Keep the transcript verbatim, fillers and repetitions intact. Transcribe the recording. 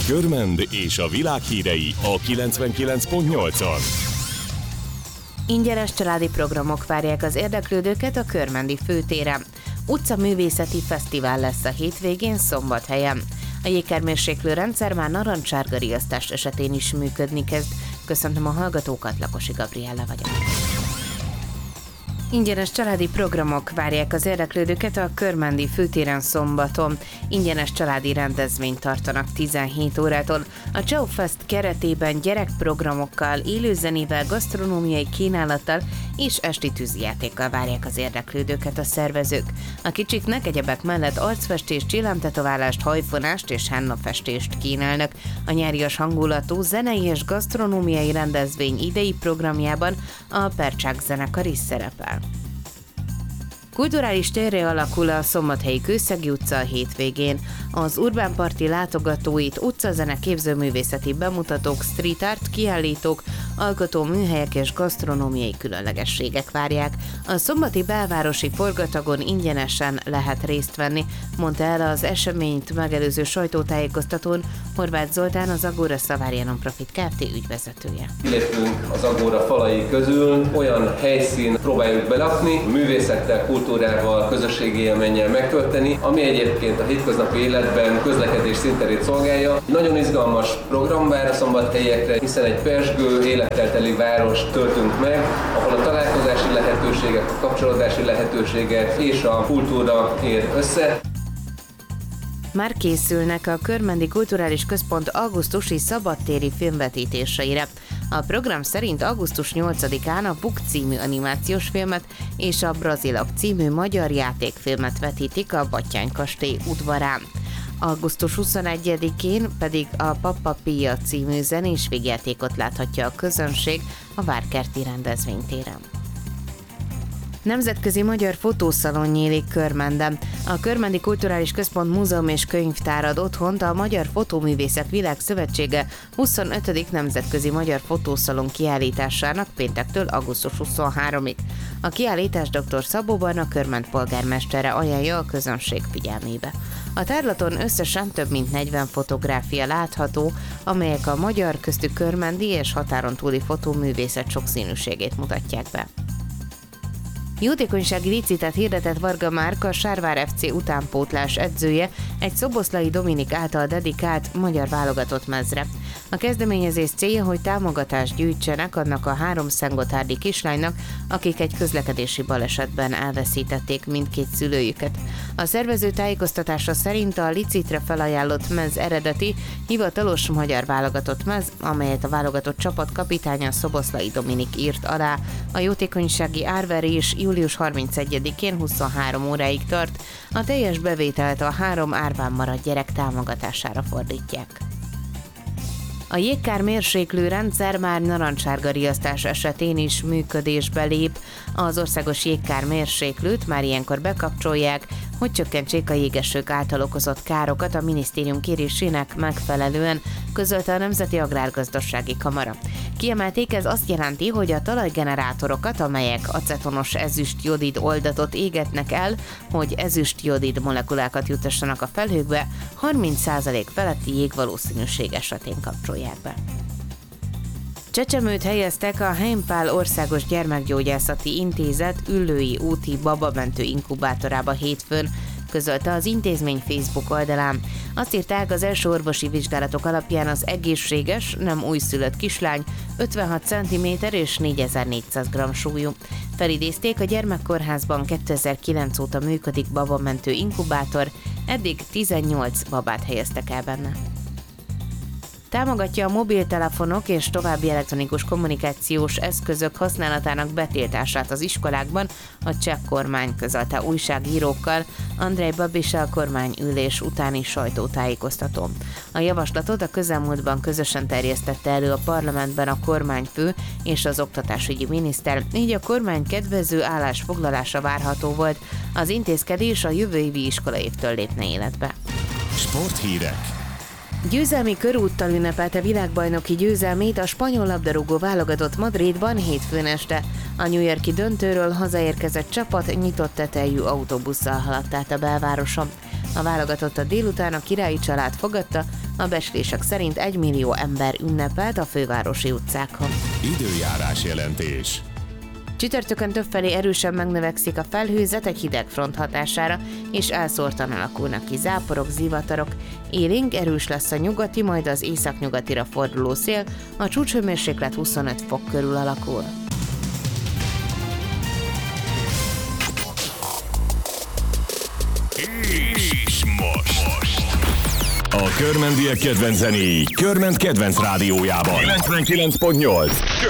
Körmend és a világ hírei a kilencvenkilenc pont nyolcon. Ingyenes családi programok várják az érdeklődőket a körmendi főtéren. Utcaművészeti fesztivál lesz a hétvégén Szombathelyen. A jégkármérséklő rendszer már narancsárga riasztás esetén is működni kezd. Köszöntöm a hallgatókat, Lakosi Gabriella vagyok. Ingyenes családi programok várják az érdeklődőket a körmendi főtéren szombaton. Ingyenes családi rendezvényt tartanak tizenhét órától. A Ciao Fest keretében gyerekprogramokkal, élőzenével, gasztronómiai kínálattal és esti tűzijátékkal várják az érdeklődőket a szervezők. A kicsiknek egyebek mellett arcfestést, csillámtetoválást, hajfonást és hennafestést kínálnak. A nyárias hangulatú zenei és gasztronómiai rendezvény idei programjában a Percsák zenekar is szerepel. Kulturális térré alakul a Szombathelyi Kőszegi utca a hétvégén. Az Urbán Parti látogatóit utcazene, képzőművészeti bemutatók, street art kiállítók, alkotó műhelyek és gasztronómiai különlegességek várják. A szombati belvárosi forgatagon ingyenesen lehet részt venni, mondta el az eseményt megelőző sajtótájékoztatón Horváth Zoltán, az Agora Savaria Non-Profit Kft. Ügyvezetője. Kilépünk az Agora falai közül, olyan helyszín próbáljuk belakni, művészettel, kultúrával, közösségi élménnyel megtölteni, ami egyébként a hétköznapi életben közlekedés színterét szolgálja. Nagyon izgalmas program vár a szombathelyekre, hiszen egy pezsgő, élettel teli várost töltünk meg, ahol a találkozási lehetőségek, a kapcsolódási lehetőségek és a kultúra ér össze. Már készülnek a Körmendi Kulturális Központ augusztusi szabadtéri filmvetítéseire. A program szerint augusztus nyolcadikán a Buk című animációs filmet és a Brazilok című magyar játékfilmet vetítik a Batthyány kastély udvarán. augusztus huszonegyedikén pedig a Pappa Pia című zenés vígjátékot láthatja a közönség a Várkerti rendezvénytéren. Nemzetközi magyar fotószalon nyílik Körmenden. A Körmendi Kulturális Központ Múzeum és Könyvtár ad otthont a Magyar Fotóművészek Világszövetsége huszonötödik Nemzetközi Magyar Fotószalon kiállításának péntektől augusztus huszonharmadikáig. A kiállítás dr. Szabó Barna Körmend polgármestere ajánlja a közönség figyelmébe. A tárlaton összesen több mint negyven fotográfia látható, amelyek a magyar, köztük körmendi és határon túli fotóművészet sokszínűségét mutatják be. Jótékonysági licitet hirdetett Varga Márk, a Sárvár ef cé utánpótlás edzője egy Szoboszlai Dominik által dedikált magyar válogatott mezre. A kezdeményezés célja, hogy támogatást gyűjtsenek annak a három szentgotthárdi kislánynak, akik egy közlekedési balesetben elveszítették mindkét szülőjüket. A szervező tájékoztatása szerint a licitre felajánlott mez eredeti, hivatalos magyar válogatott mez, amelyet a válogatott csapat kapitánya Szoboszlai Dominik írt alá. A jótékonysági árverés július harmincegyedikén huszonhárom óráig tart, a teljes bevételt a három árván maradt gyerek támogatására fordítják. A jégkármérséklő rendszer már narancsárga riasztás esetén is működésbe lép. Az országos jégkármérséklőt már ilyenkor bekapcsolják, hogy csökkentsék a jégesők által okozott károkat a minisztérium kérésének megfelelően, közölte a Nemzeti Agrárgazdasági Kamara. Kiemelték, ez azt jelenti, hogy a talajgenerátorokat, amelyek acetonos ezüst-jodid oldatot égetnek el, hogy ezüst-jodid molekulákat juttassanak a felhőkbe, harminc százalék feletti jégvalószínűség esetén kapcsolják be. Csecsemőt helyeztek a Heimpál Országos Gyermekgyógyászati Intézet Üllői úti babamentő inkubátorába hétfőn, közölte az intézmény Facebook oldalán. Azt írták, az első orvosi vizsgálatok alapján az egészséges, nem újszülött kislány ötvenhat centiméter és négyezer-négyszáz gramm súlyú. Felidézték, a gyermekkórházban kétezer-kilenc óta működik babamentő inkubátor, eddig tizennyolc babát helyeztek el benne. Támogatja a mobiltelefonok és további elektronikus kommunikációs eszközök használatának betiltását az iskolákban a cseh kormány, közölte újságírókkal Andrej Babisa a kormányülés utáni sajtótájékoztatón. A javaslatot a közelmúltban közösen terjesztette elő a parlamentben a kormányfő és az oktatásügyi miniszter, így a kormány kedvező állásfoglalása várható volt. Az intézkedés a jövő évi iskolaévtől lépne életbe. Sporthírek. Győzelmi körúttal ünnepelte világbajnoki győzelmét a spanyol labdarúgó válogatott Madridban hétfőn este. A New York-i döntőről hazaérkezett csapat nyitott tetejű autóbusszal haladt át a belvároson. A válogatottat délután a királyi család fogadta, a becslések szerint egy millió ember ünnepelt a fővárosi utcákon. Időjárás jelentés. Csütörtökön többfelé erősen megnövekszik a felhőzet egy hideg front hatására, és elszórtan alakulnak ki záporok, zivatarok. Élénk erős lesz a nyugati, majd az északnyugatira forduló szél, a csúcshőmérséklet huszonöt fok körül alakul. És most. A Körmendiek kedvenc zenéi Körment kedvenc rádiójában. kilencvenkilenc pont nyolc